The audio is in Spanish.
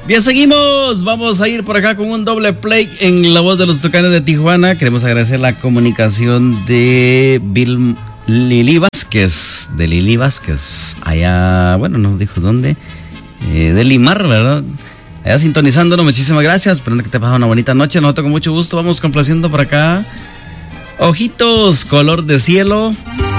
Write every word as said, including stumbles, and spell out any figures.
Bien, seguimos. Vamos a ir por acá con un doble play en La Voz de los Tucanes de Tijuana. Queremos agradecer la comunicación de Bill Lili Vázquez, de Lili Vázquez, allá, bueno, nos dijo dónde, eh, de Limar, ¿verdad? Allá sintonizándonos, muchísimas gracias, esperando que te pases una bonita noche. Nosotros con mucho gusto vamos complaciendo por acá. Ojitos, color de cielo.